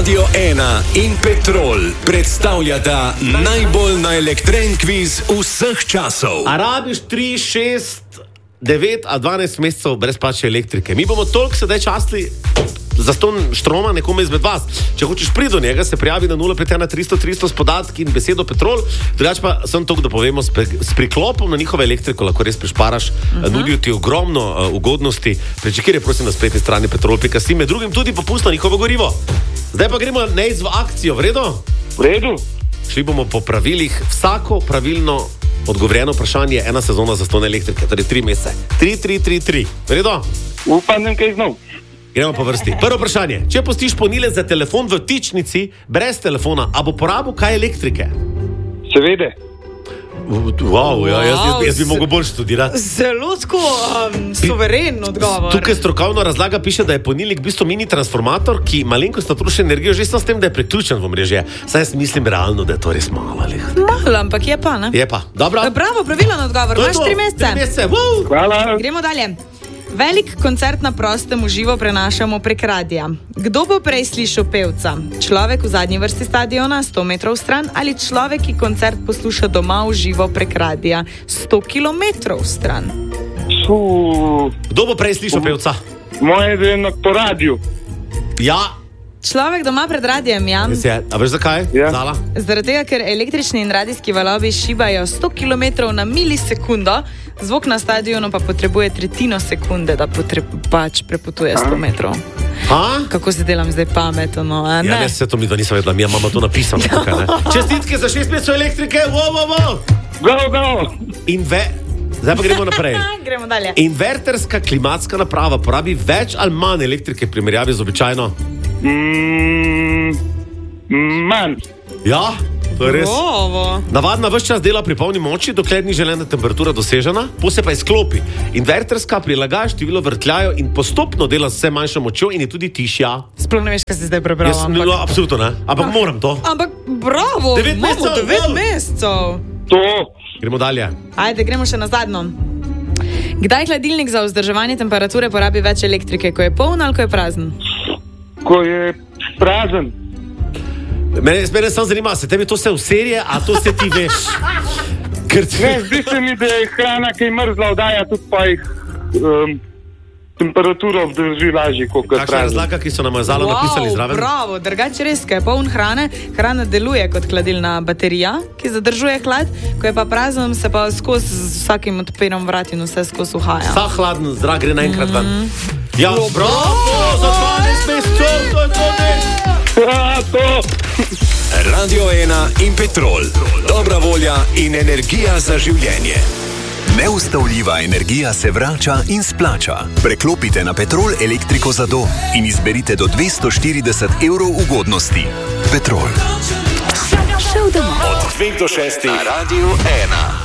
Radio 1 in Petrol predstavljata najbolj naelektren kviz vseh časov. A rabiš 3, 6, 9 a 12 mesecev brezplačne elektrike? Mi bomo toliko sedaj častili za ston štroma nekome izmed vas. Če hočeš priti do njega, se prijavi na 051 300 300 s podatki in besedo Petrol. Drugače pa sem toliko, da povemo, s priklopom na njihovo elektriko lahko res prišparaš. Nudijo ti ogromno ugodnosti. Prečekaj, prosim, na spletni strani petrol.si, med drugim tudi popust na njihovo gorivo. Zdaj pa gremo v akcijo, v redu? V redu. Šli bomo po pravilih. Vsako pravilno odgovorjeno vprašanje je ena sezona za ston elektrike, torej 3 mesece. 3, v redu? Upam, da kaj znov. Gremo po vrsti. Prvo vprašanje. Če pustiš polnilec za telefon v vtičnici, brez telefona, a bo porabil kaj elektrike? Seveda. Wow, jaz bi mogel bolj študirati. Zelo suveren odgovor. Tukaj strokovno razlaga piše, da je polnilnik v bistvu mini transformator, ki malenkost troši energijo že s tem, da je priključen v omrežje. Saj jaz mislim realno, da je to res malo. Malo, ampak je pa, ne? Je pa. Dobro. Bravo, pravilen odgovor. Imaš 3 mesece. 3 mesece. Wow. Hvala. Gremo dalje. Velik koncert na prostem v živo prenašamo prek radija. Kdo bo prej slišal pevca? Človek v zadnji vrsti stadiona, 100 metrov stran, ali človek, ki koncert posluša doma v živo prek radija, 100 kilometrov stran? Kdo bo prej slišal pevca? Moje je po radiju. Ja. Človek doma pred radijem, ja. A veš zakaj? Ja. Zaradi tega, ker električni in radijski valovi šibajo 100 km na milisekundo, zvok na stadionu pa potrebuje tretjino sekunde, da prepotuje 100 metrov. Kako se delam zdaj pametno, a ne? Ja, ne, se to mi da nisem vedela, mi imamo to napisano tukaj, ne? Čestitke za 6 mesecev elektrike, wow! Go! Zdaj pa gremo naprej. Gremo dalje. Inverterska klimatska naprava porabi več ali manj elektrike v primerjavi z običajno? Manj. Ja, to je res. Bravo. Navadna ves čas dela pri polni moči, dokler ni želena temperatura dosežena, se pa izklopi. Inverterska prilagaja število vrtljajev in postopno dela z vse manjšo močjo in je tudi tišja. Sploh ne veš, kaj si zdaj prebral. Absolutno ne, ampak moram to. Ampak bravo, 9 imamo mesecev, 9 mesecev. To. Gremo dalje. Ajde, gremo še na zadnjo. Kdaj hladilnik za vzdrževanje temperature porabi več elektrike, ko je poln ali ko je prazen? Ko je prazen. Mene samo zanima, se tebi to vse v serije, a to se ti veš? Ne, zdi se mi, da je hrana, ki je mrzla, oddaja tudi pa jih temperaturo vzdrži lažje, kot je prazen. Kakšna razlaka, ki so nam zalo napisali zraven? Bravo, drugače res, ko je poln hrane, hrana deluje kot hladilna baterija, ki zadržuje hlad, ko je pa prazen, se pa skozi z vsakim odpirom vrat in vse skozi uhaja. Vsa hladen zrak gre naenkrat ven. Ja, bravo, za 12 mesecev, to je to ne. Radio 1 in Petrol. Dobra volja in energija za življenje. Neustavljiva energija se vrača in splača. Preklopite na Petrol elektriko za dom in izberite do 240 evrov ugodnosti. Petrol. Šel domov. Od 2 do 6 na Radio 1.